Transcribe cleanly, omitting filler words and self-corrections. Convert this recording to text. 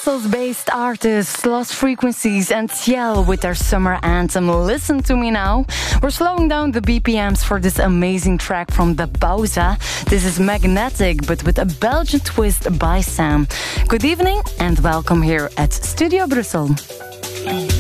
Brussels-based artists Lost Frequencies and Ciel with their summer anthem Listen to Me Now. We're slowing down the BPMs for this amazing track from The Pausa. This is Magnetic, but with a Belgian twist by Sam. Good evening and welcome here at Studio Brussels.